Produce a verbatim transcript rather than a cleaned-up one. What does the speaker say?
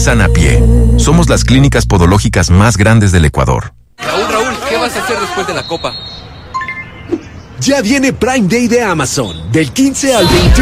Sanapie. Somos las clínicas podológicas más grandes del Ecuador. Raúl, Raúl, ¿qué vas a hacer después de la copa? Ya viene Prime Day de Amazon, del quince al veintiuno.